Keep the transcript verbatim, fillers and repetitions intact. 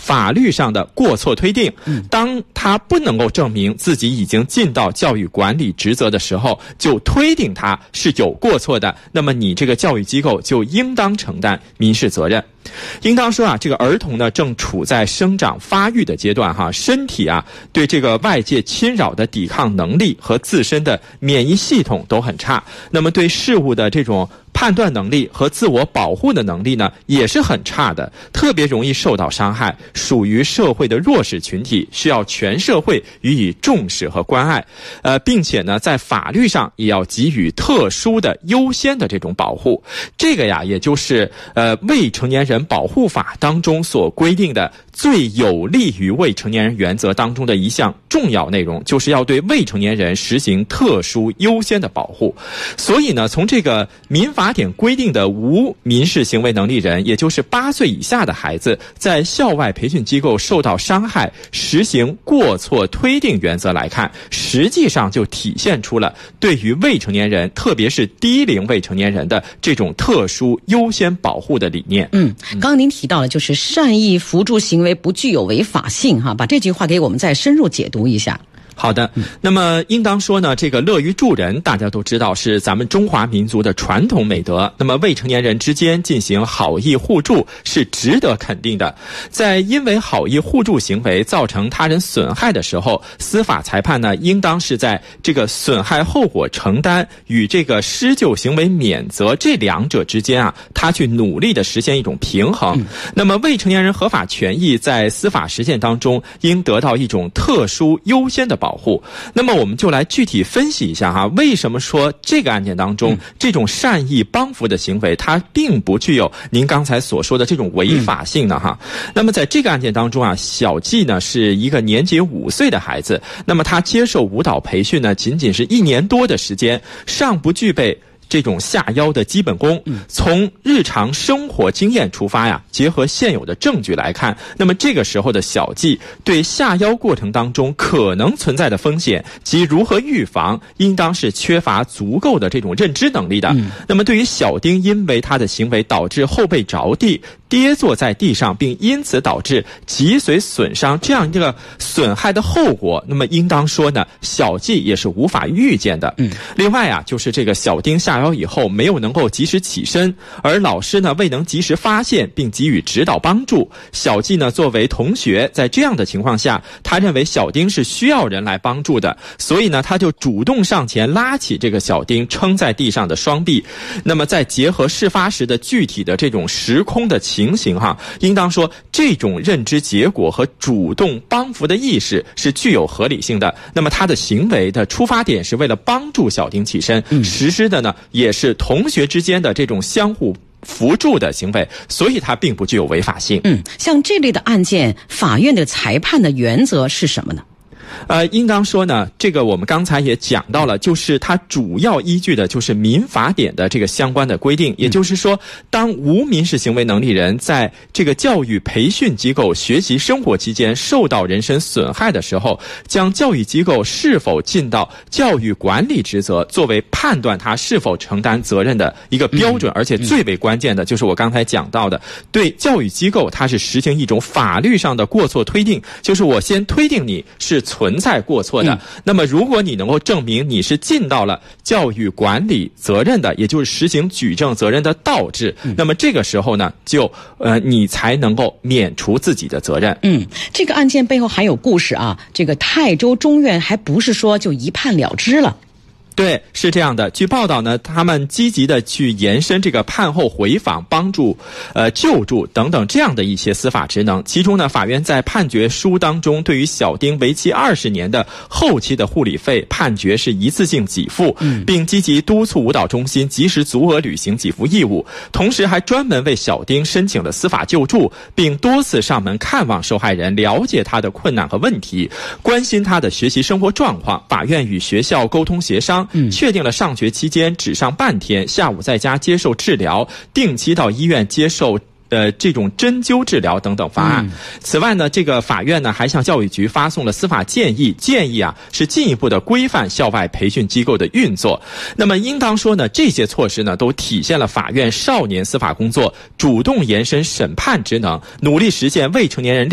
法律上的过错推定。当他不能够证明自己已经尽到教育管理职责的时候，就推定他是有过错的，那么你这个教育机构就应当承担民事责任。应当说啊，这个儿童呢正处在生长发育的阶段哈，身体啊对这个外界侵扰的抵抗能力和自身的免疫系统都很差，那么对事物的这种判断能力和自我保护的能力呢也是很差的，特别容易受到伤害，属于社会的弱势群体，需要全社会予以重视和关爱。呃，并且呢在法律上也要给予特殊的优先的这种保护。这个呀也就是呃未成年人保护法当中所规定的最有利于未成年人原则当中的一项重要内容，就是要对未成年人实行特殊优先的保护。所以呢，从这个民法典规定的无民事行为能力人，也就是八岁以下的孩子，在校外培训机构受到伤害，实行过错推定原则来看，实际上就体现出了对于未成年人，特别是低龄未成年人的这种特殊优先保护的理念。 嗯，刚刚您提到了就是善意扶助行为不具有违法性哈，把这句话给我们再深入解读一下。 好的，那么应当说呢，这个乐于助人大家都知道是咱们中华民族的传统美德，那么未成年人之间进行好意互助是值得肯定的。在因为好意互助行为造成他人损害的时候，司法裁判呢应当是在这个损害后果承担与这个施救行为免责这两者之间啊，他去努力的实现一种平衡。那么未成年人合法权益在司法实践当中应得到一种特殊优先的保护。保护。那么我们就来具体分析一下哈，为什么说这个案件当中、嗯、这种善意帮扶的行为它并不具有您刚才所说的这种违法性呢哈、嗯？那么在这个案件当中啊，小季呢是一个年仅五岁的孩子，那么他接受舞蹈培训呢仅仅是一年多的时间，尚不具备这种下腰的基本功。从日常生活经验出发呀，结合现有的证据来看，那么这个时候的小季对下腰过程当中可能存在的风险及如何预防，应当是缺乏足够的这种认知能力的。嗯、那么对于小丁因为他的行为导致后背着地，跌坐在地上，并因此导致脊髓损伤这样一个损害的后果，那么应当说呢，小季也是无法预见的。嗯，另外啊，就是这个小丁下腰以后没有能够及时起身，而老师呢未能及时发现并给予指导帮助。小季呢作为同学，在这样的情况下，他认为小丁是需要人来帮助的，所以呢他就主动上前拉起这个小丁撑在地上的双臂。那么再结合事发时的具体的这种时空的情形哈，应当说这种认知结果和主动帮扶的意识是具有合理性的。那么他的行为的出发点是为了帮助小丁起身，嗯、实施的呢也是同学之间的这种相互扶助的行为，所以它并不具有违法性。 嗯，像这类的案件，法院的裁判的原则是什么呢？ 呃，应当说呢，这个我们刚才也讲到了，就是它主要依据的就是民法典的这个相关的规定，也就是说，当无民事行为能力人在这个教育培训机构学习生活期间受到人身损害的时候，将教育机构是否尽到教育管理职责作为判断他是否承担责任的一个标准，而且最为关键的就是我刚才讲到的，对教育机构它是实行一种法律上的过错推定，就是我先推定你是存在过错的、嗯、那么如果你能够证明你是尽到了教育管理责任的，也就是实行举证责任的倒置、嗯、那么这个时候呢就呃你才能够免除自己的责任。 嗯，这个案件背后还有故事啊，这个泰州中院还不是说就一判了之了。 对，是这样的。据报道呢，他们积极的去延伸这个判后回访、帮助、呃救助等等这样的一些司法职能。其中呢，法院在判决书当中，对于小丁为期二十年的后期的护理费判决是一次性给付，并积极督促舞蹈中心及时足额履行给付义务。同时，还专门为小丁申请了司法救助，并多次上门看望受害人，了解他的困难和问题，关心他的学习生活状况。法院与学校沟通协商。嗯，确定了上学期间只上半天，下午在家接受治疗，定期到医院接受呃，这种针灸治疗等等方案、嗯。此外呢，这个法院呢还向教育局发送了司法建议，建议啊是进一步的规范校外培训机构的运作。那么应当说呢，这些措施呢都体现了法院少年司法工作主动延伸审判职能，努力实现未成年人